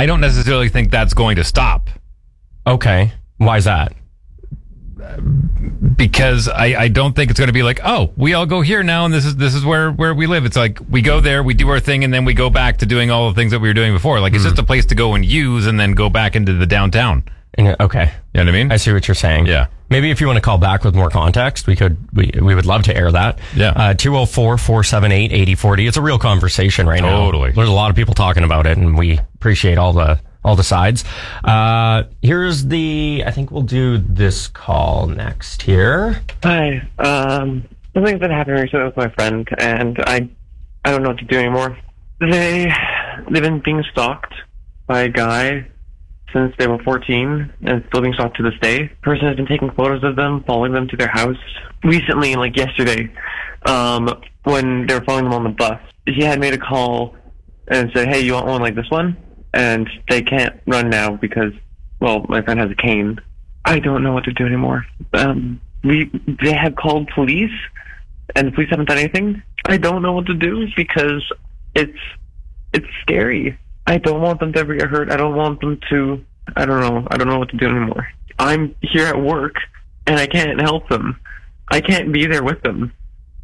I don't necessarily think that's going to stop. Okay. Why is that? Because I don't think it's going to be like, oh, we all go here now, and this is where we live. It's like we go there, we do our thing, and then we go back to doing all the things that we were doing before. Like it's just a place to go and use, and then go back into the downtown. Okay. You know what I mean? I see what you're saying. Yeah. Maybe if you want to call back with more context, we would love to air that. Yeah. 204-478-8040. It's a real conversation right now. Totally. There's a lot of people talking about it, and we appreciate all the sides. Here's I think we'll do this call next here. Hi. Something's been happening recently with my friend, and I don't know what to do anymore. They've been being stalked by a guy since they were 14, and still being stalked to this day. The person has been taking photos of them, following them to their house. Recently, like yesterday, when they were following them on the bus, he had made a call and said, hey, you want one like this one? And they can't run now because, well, my friend has a cane. I don't know what to do anymore. They have called police, and the police haven't done anything. I don't know what to do because it's scary. I don't want them to ever get hurt. I don't want them to, I don't know what to do anymore. I'm here at work, and I can't help them. I can't be there with them.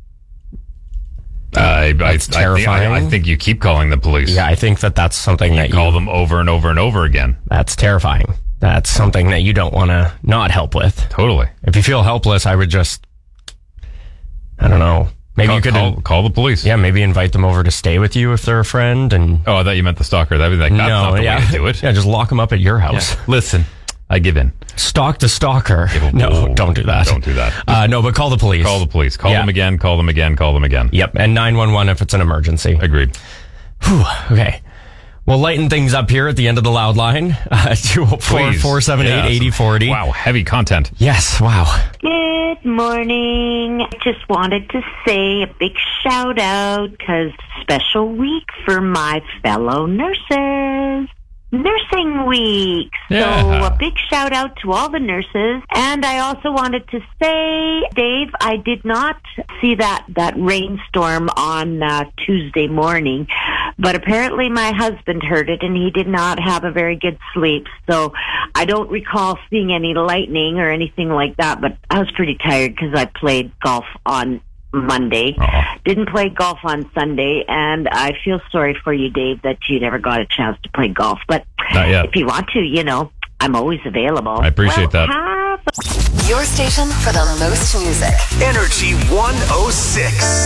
Terrifying. I think you keep calling the police. Yeah, I think that's something that you call them over and over and over again. That's terrifying. That's something that you don't want to not help with. Totally. If you feel helpless, I would just, I don't know. Maybe you could call the police. Yeah, maybe invite them over to stay with you if they're a friend. And I thought you meant the stalker. That'd be like, that's not the way to do it. Yeah, just lock them up at your house. Yeah. Listen, I give in. Stalk the stalker. No, don't do that. Don't do that. No, but call the police. Call the police. Call them again. Call them again. Call them again. Yep, and 911 if it's an emergency. Agreed. Whew, okay. We'll lighten things up here at the end of the loud line. 204-478-8040. Wow, heavy content. Yes, wow. Good morning. I just wanted to say a big shout out because special week for my fellow nurses. Nursing week. Yeah. So a big shout out to all the nurses. And I also wanted to say, Dave, I did not see that rainstorm on Tuesday morning, but apparently my husband heard it and he did not have a very good sleep. So I don't recall seeing any lightning or anything like that, but I was pretty tired because I played golf on Monday. Didn't play golf on Sunday, and I feel sorry for you, Dave, that you never got a chance to play golf. But if you want to, I'm always available. I appreciate that. Your station for the most music. Energy 106.